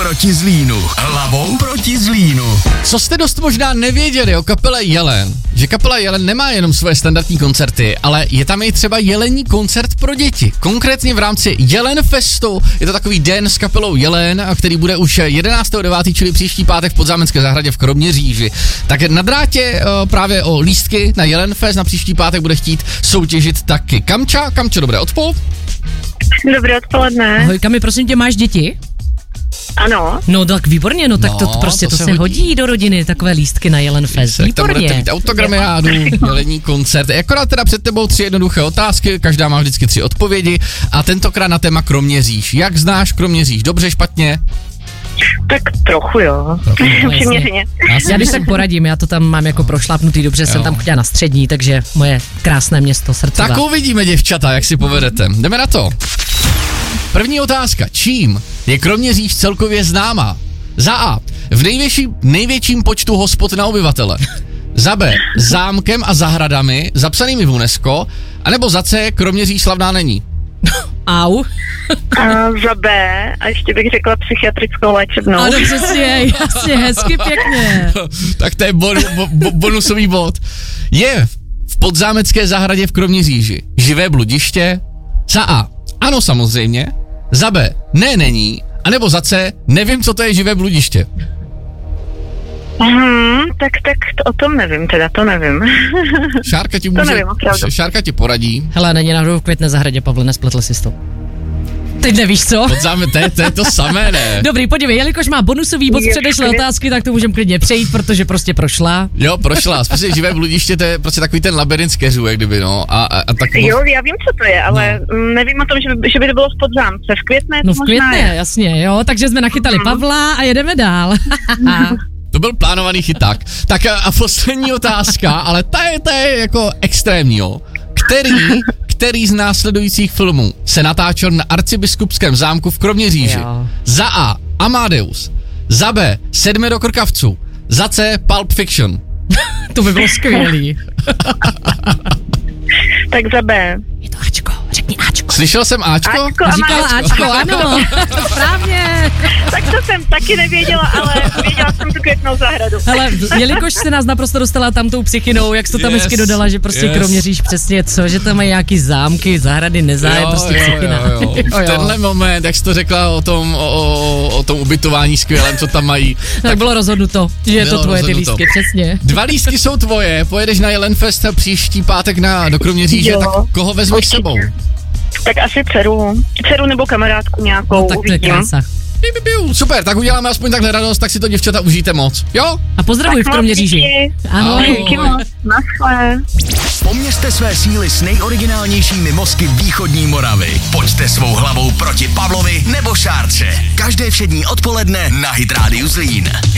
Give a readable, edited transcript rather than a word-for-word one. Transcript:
proti Zlínu. Hlavou proti Zlínu. Co jste dost možná nevěděli o kapele Jelen, že kapela Jelen nemá jenom svoje standardní koncerty, ale je tam i třeba jelenní koncert pro děti. Konkrétně v rámci Jelen Festu, je to takový den s kapelou Jelen, který bude už 11.9., čili příští pátek v Podzámecké zahradě v Kroměříži. Tak na drátě právě o lístky na Jelen Fest na příští pátek bude chtít soutěžit taky Kamča. Kamčo, dobré odpoledne. Dobré odpoledne. Ahoj, Kami, prosím tě, máš děti? Ano. No tak výborně, no tak to prostě to se hodí do rodiny, takové lístky na Jelen Fest. Tak tam budete mít autogramiádu, jelenní koncert. Akorát teda před tebou 3 jednoduché otázky, každá má vždycky 3 odpovědi a tentokrát na téma Kroměříž. Jak znáš Kroměříž? Dobře, špatně? Tak trochu jo. Přiměřeně. Já když tak poradím, já to tam mám jako prošlápnutý, dobře, jsem tam chodila na střední, takže moje krásné město srdcová. Tak uvidíme, děvčata, jak si povedete. Jdeme na to. První otázka. Čím je Kroměříž celkově známá? Za A. V největším počtu hospod na obyvatele. Za B. Zámkem a zahradami zapsanými v UNESCO. A nebo za C. Kroměříž slavná není. Au. Za B. A ještě bych řekla psychiatrickou léčebnou. Ano, přesně, jasně, hezky pěkně. Tak to je bonusový bod. Je v Podzámecké zahradě v Kroměříži živé bludiště? Za A. Ano, samozřejmě. Za B. Ne, není. A nebo za C. Nevím, co to je živé bludiště. Tak o tom nevím, teda to nevím. Šárka ti poradí. Hele, není náhodou v Květné zahradě, Pavle, nespletl jsi to. Teď nevíš co? To je to samé, ne? Dobrý, podívej, jelikož má bonusový bod z předešlé otázky, tak to můžeme klidně přejít, protože prostě prošla. Jo, prošla. Prostě živé bludiště, to je prostě takový ten labirint z keřů, jak kdyby, no. A takový... Jo, já vím, co to je, ale nevím o tom, že by to bylo v Podzámce. V Květné to v Květné, jasně, jo, takže jsme nachytali Pavla a jedeme dál. To byl plánovaný chyták. Tak a poslední otázka, ale ta je jako extrémní, jo. Který z následujících filmů se natáčel na Arcibiskupském zámku v Kroměříži? Jo. Za A. Amadeus. Za B. 7 krkavců. Za C. Pulp Fiction. To by bylo skvělý. Tak za B. Je to Ačko, řekni Ačko. Slyšel jsem Ačko? Říkala Ačko, ano. Správně. Tak to jsem taky nevěděla, ale věděla jsem tu Květnou zahradu. Hele, jelikož se nás naprosto dostala tam tou psychinou, jak jsi to tam hezky dodala, že prostě Kroměříž přesně co, že tam mají nějaký zámky, zahrady, nezájem, prostě psychina. Jo. V tenhle moment, jak jsi to řekla o tom ubytování skvělém, co tam mají. Tak bylo rozhodnuto, že je to tvoje ty lístky, přesně. 2 lístky jsou tvoje, pojedeš na Jelen Fest příští pátek do Kroměříže, tak koho vezmeš s sebou? Tak asi dceru nebo kamarádku nějakou. No, tak to je krása. Super, tak uděláme aspoň takhle radost, tak si to děvčata užijte moc, jo? A pozdravuj v Kroměříži. Ahoj. Díky moc, naschle. Poměřte své síly s nejoriginálnějšími mozky východní Moravy. Pojďte svou hlavou proti Pavlovi nebo Šárce. Každé všední odpoledne na Hit Radio Zlín.